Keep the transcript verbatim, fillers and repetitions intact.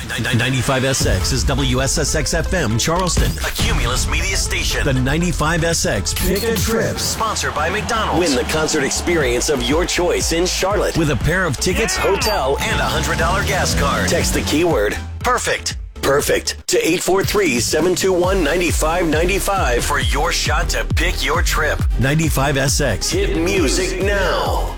ninety-five S X is W S S X F M Charleston, a Cumulus media station. The ninety-five S X Pick a Trip, sponsored by McDonald's. Win the concert experience of your choice in Charlotte with a pair of tickets, yeah. hotel, and a one hundred dollars gas card. Text the keyword perfect. Perfect to eight four three, seven two one, nine five nine five for your shot to pick your trip. ninety-five S X. Hit music now.